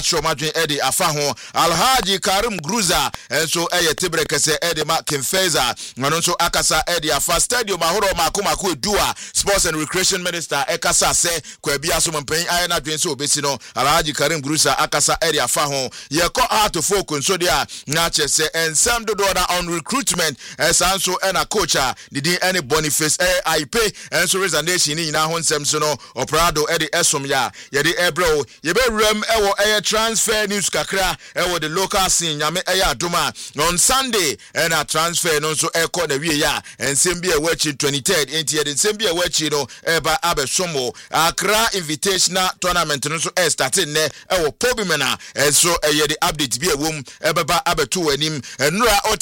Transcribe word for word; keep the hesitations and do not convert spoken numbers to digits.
shomadwen edi afa ho Alhaji Karim Gruza enso eye tebre kese edi ma Kimfeza ngano nso akasa edi afa stadium ahoro mako mako edua Sports and Recreation Minister ekasa se kwa bia so mpen aye na dwen so obesi no Alhaji Karim Gruza akasa edi afa ho ye ko out of focus so dia na chese ensem do order on recruitment esanso ena coacher didi any Boniface eh I pay enso resignation ni na ho nsem so no oprado edi esom ya ye de ebro ye be rem ewo eye transfer news kakra ewo the local scene nyame eye adoma on Sunday and a transfer no so e ko na wie ya ensem bia wachi twenty-third enti ye ensem bia wachi no eba abesomo Accra Invitational Tournament no so e starting ne ewo Pobimena enso eye the update bia wom ebeba abeto anim enura